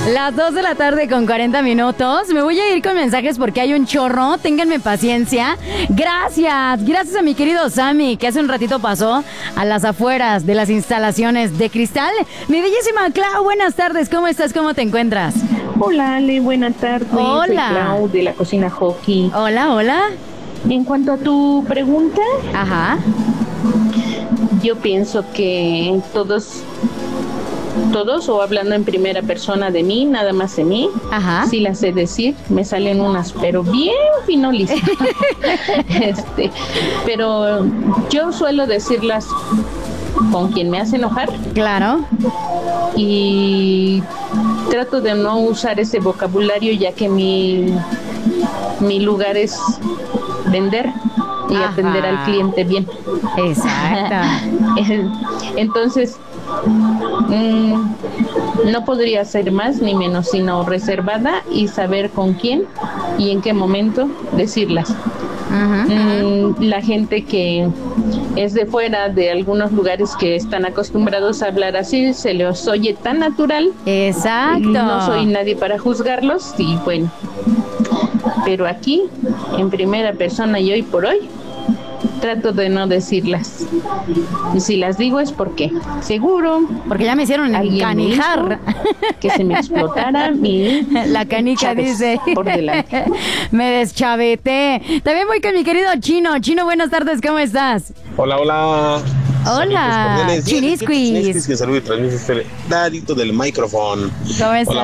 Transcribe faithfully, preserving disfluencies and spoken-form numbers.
Las dos de la tarde con cuarenta minutos. Me voy a ir con mensajes porque hay un chorro. Ténganme paciencia. Gracias. Gracias a mi querido Sammy, que hace un ratito pasó a las afueras de las instalaciones de Cristal. Mi bellísima Clau, buenas tardes. ¿Cómo estás? ¿Cómo te encuentras? Hola, Ale. Buenas tardes. Hola. Soy Clau de la Cocina Hockey. Hola, hola. En cuanto a tu pregunta, Ajá. yo pienso que todos... Todos, o hablando en primera persona de mí, nada más de mí, Ajá. sí las sé decir, me salen unas, pero bien finolis. este, pero yo suelo decirlas con quien me hace enojar. Claro. Y trato de no usar ese vocabulario, ya que mi, mi lugar es vender y Ajá. atender al cliente bien. Exacto. Entonces, Mm, no podría ser más ni menos, sino reservada y saber con quién y en qué momento decirlas. Uh-huh. Mm, la gente que es de fuera, de algunos lugares que están acostumbrados a hablar así, se les oye tan natural. Exacto. No soy nadie para juzgarlos y bueno, pero aquí, en primera persona y hoy por hoy, trato de no decirlas. Y si las digo es porque seguro. Porque ya me hicieron encanijar. Que se me explotara mi... La canica dice. Por delante. Me deschaveté. También voy con mi querido Chino. Chino, buenas tardes, ¿cómo estás? Hola, hola. Hola, Chinisquis. Que saludo y transmite este ladito del micrófono. ¿Cómo estás? Hola.